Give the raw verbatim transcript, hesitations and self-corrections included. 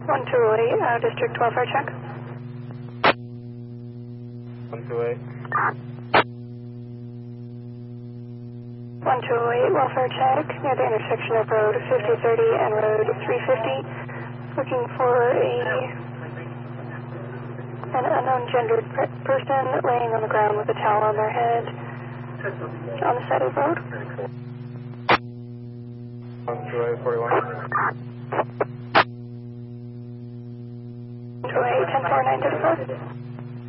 one two eight, uh, District Welfare check. one two eight. one two eight, Welfare check, near the intersection of Road fifty thirty and Road three fifty. Looking for a an unknown gendered person laying on the ground with a towel on their head on the side of the road. one two eight, forty-one. one two eight, ten four nine thirty-four.